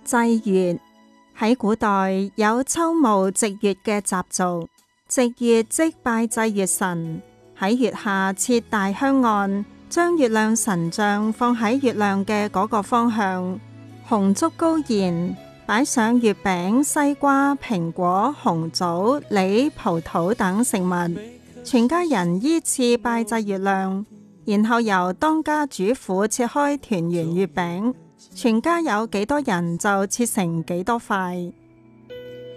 祭月。喺古代有秋暮夕月嘅習俗，夕月即拜祭月神。喺月下設大香案，將月亮神像放喺月亮嘅嗰個方向，紅燭高燃，擺上月餅、西瓜、蘋果、紅棗、梨、葡萄等食物，全家人依次拜祭月亮，然後由當家主婦切開團圓月餅，全家有幾多人就切成幾多塊。